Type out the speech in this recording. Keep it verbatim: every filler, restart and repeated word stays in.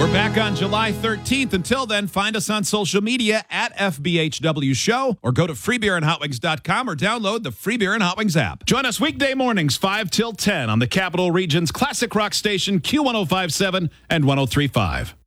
We're back on July thirteenth. Until then, find us on social media at F B H W Show or go to free beer and hot wings dot com or download the Free Beer and Hot Wings app. Join us weekday mornings five till ten on the Capital Region's classic rock station Q one oh five point seven and one oh three point five.